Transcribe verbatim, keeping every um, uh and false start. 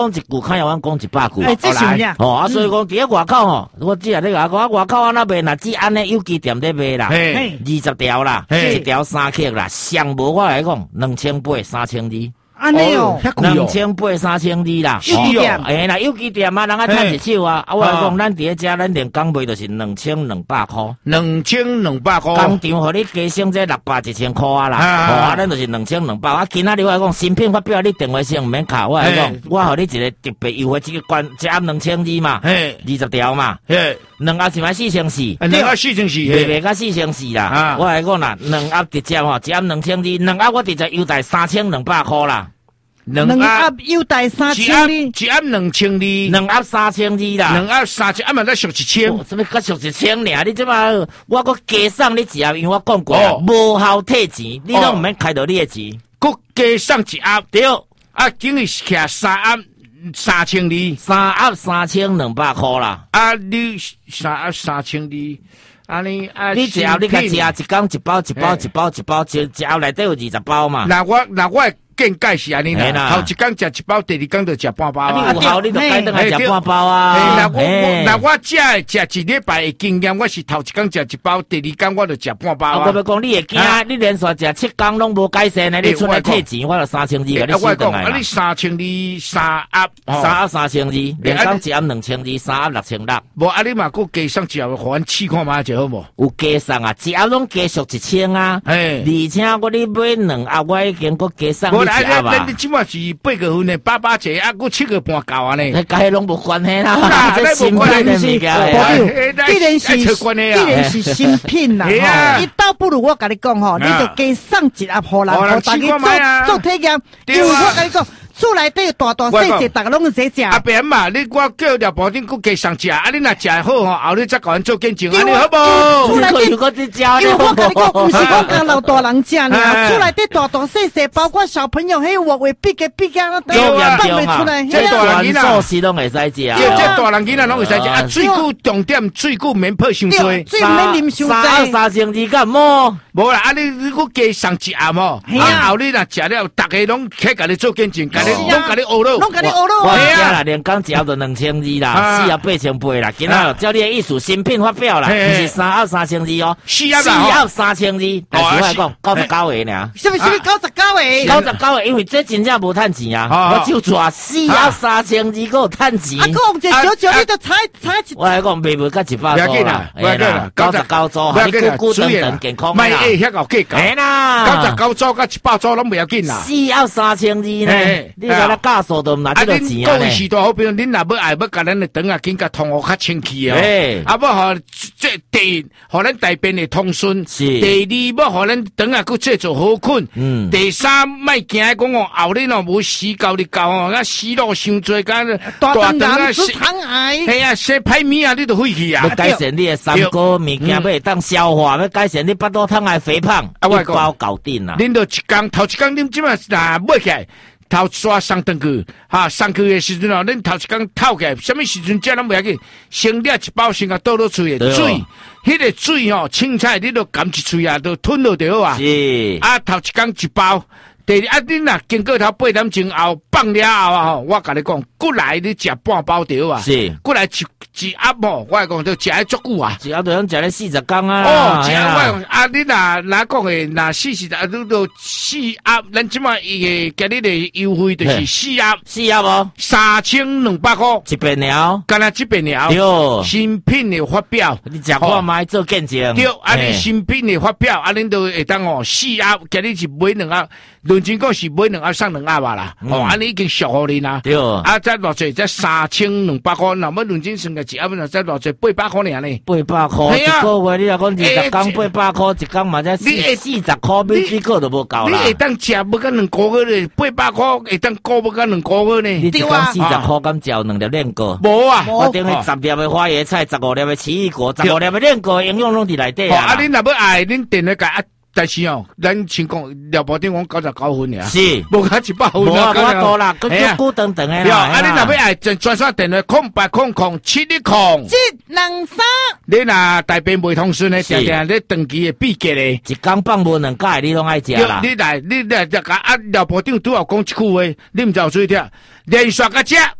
讲一句，看要阮讲一百句。 哎，这是呀。 哦，啊，所以讲伫咧外口吼，我只下咧甲讲，外口安那卖，若只安尼有机店咧卖啦，二十条啦，一条三克啦，上无我来讲，两千八三千二。 安尼哦， 两千八三千二啦， 有机店， 哎啦，有机店啊，人啊趁一手啊，啊，我讲咱伫咧遮，咱连工卖就是两千两百箍， 两千两百箍， 工厂互你加升这六百一千箍啊啦，哦，啊，咱就是两千两百，啊，今仔日我讲新品发表，你电话先毋免卡，我来讲，我互你一个特别优惠，一个关一盒两千二嘛，二十条嘛，两盒是买四千四， 两盒四千四， 卖卖到四千四啦，我来讲啦，两盒直接吼，一盒两千二，两盒我直接优待三千两百箍啦。 两盒优待三千二， 一盒两千二， 两盒三千二啦， 两盒三千，啊嘛再俗一千， 什么再俗一千尔？你即马我搁加送你一盒，因为我讲过啊，无效退钱，你拢毋免开到你的钱， 搁加送一盒对，啊，等于是徛三盒三千二， 三盒三千两百块啦， 啊，你三盒三千二，安尼啊， 你一盒你甲食一缸一包一包一包一包，一一盒内底有二十包嘛？ 那我那我。见解是安尼啦，头一工食一包，第二工就食半包啊。 你有效，你就改等来食半包啊。 那我那我食食一礼拜的经验，我是头一工食一包，第二工我就食半包啊。 我要讲你会惊，你连续食七工拢无改善的，你出来退钱，我就三千二给你死等来啦。你三千二三盒， 三盒三千二，连工一盒两千二，三盒六千六。 无啊，你嘛佫加送一盒，互阮试看嘛就好无？ 有加送啊，一盒拢加俗一千啊。而且我你买两盒，我已经佫加送你。 咱你即马是八个分的，八八折啊，佫七个半够啊呢。 迄甲迄拢无关系啦，这新品的物件。 既然是既然是新品啦，吼，伊倒不如我甲你讲吼，你就加送一盒互人，互大家做做体验。因为我甲你讲。厝内底大大细细，大家拢在食。 阿扁嘛，你我叫廖保定，佮加上食，啊，你若食好吼，后日再甲阮做见证，安尼好无？ 厝内底有个只食，因为我甲你讲，不是讲甲老大人食呢，厝内底大大细细，包括小朋友，迄活活闭个闭个，都放袂出来。 这大人囡仔， 素食拢会使食。 这这大人囡仔拢会使食。啊，水果重点，水果免泡伤多， 水免啉伤多。 三三千二干么？ 无啦，啊你你佮加上一盒吼，啊后日若食了，大家拢起甲你做见证，甲你拢甲你学。 拢甲你学咯， 我惊啦，连刚只要就两千二啦，四盒八千八啦，今仔照你的意思，新品发表啦，不是三盒三千二哦， 四盒四盒三千二，但是我来讲九十九个尔， 是不是九十九个？ 九十九个，因为这真正无趁钱啊，我就抓四盒三千二个趁钱。 啊，讲这小小你都踩踩一， 我来讲卖不到一百组啦，哎啦，九十九组，你咕咕等等健康啦， 卖诶，遐个计较， 哎啦， 九十九组甲一百组拢不要紧啦， 四盒三千二呢，你甲咱教数都唔拿这个钱啊！ 各位许多好朋友，恁若要爱要甲咱的肠啊，紧甲通好较清气哦。啊，要互这第一，互咱大便的通顺；第二，要互咱肠啊，佮制作好困。嗯。第三，莫惊讲哦，后日哦无死够你够哦，那死路伤多，甲大肠癌、直肠癌， 系啊，食歹物啊，你都废去啊。 要改善你的三高物件，要会当消化，要改善你巴肚汤爱肥胖，一包搞定啦。 恁就一工头一工，恁即马啊买起来。头刷送转去，哈，送去的时阵哦，恁头一工透起来，什么时阵食拢不要紧，先了一包先甲倒落嘴的水，迄个水吼，凊彩你都含一喙啊，都吞落就好啊。是，啊，头一工一包，第二啊，恁若经过头八点钟后放了后啊，吼，我甲你讲，过来你食半包就好啊。是，过来一一盒吼，我讲都食得足久啊。 一盒就通食咧四十工啊。 哦，一盒我啊，你若若讲诶，若四十啊，你都四盒，咱即马伊个今日的优惠就是四盒， 四盒无三千两百块一便了， 干那一便了。 对， 新品的发表， 你食看卖做见证。 对，啊，你新品的发表，啊，恁都会当哦，四盒，今日是买两盒，论真讲是买两盒送两盒吧啦。哦，安尼已经俗互你啦。对，啊，再偌济，再三千两百块，那么论真算个一盒，那再偌济八百块尔呢？ 八百块一个月，你若讲二十工八百块，一工嘛才四四十块，买水果都无够啦。 你会当食要到两个月咧，八百块会当过要到两个月呢？ 你一工四十块，敢嚼两粒炼果？ 无啊， 我等于十粒的花椰菜，十五粒的奇异果，十五粒的炼果，营养拢伫内底啊。 啊，恁若要爱，恁电话甲但是哦，咱先讲廖部长讲九十九分呀， 是， 无甲一百分啊， 啊， 无多啦，佢久长长诶啦。 啊，你若要爱专专线电话空八空空七一空七两三。 你若大便未通顺诶，定定咧长期诶闭结咧， 一工放无两届，你拢爱食啦。 你来，你来，啊，廖部长拄好讲一句话，你毋知有注意听，连续甲食。